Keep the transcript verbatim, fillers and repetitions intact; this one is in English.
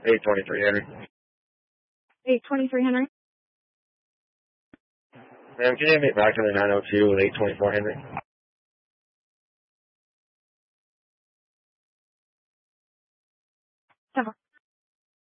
eight twenty-three Henry. eight twenty-three Henry. Ma'am, can you get me back to the nine oh two with eight twenty-four Henry? Several.